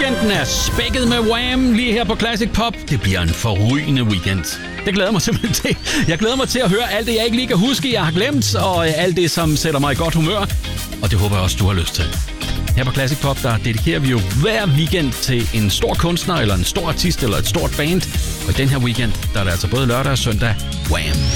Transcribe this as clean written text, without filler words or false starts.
Weekenden er spækket med Wham lige her på Classic Pop. Det bliver en forrygende weekend. Det glæder mig simpelthen til. Jeg glæder mig til at høre alt det, jeg ikke lige kan huske, jeg har glemt, og alt det, som sætter mig i godt humør. Og det håber jeg også, du har lyst til. Her på Classic Pop, der dedikerer vi jo hver weekend til en stor kunstner, eller en stor artist, eller et stort band. Og i den her weekend, der er det altså både lørdag og søndag Wham!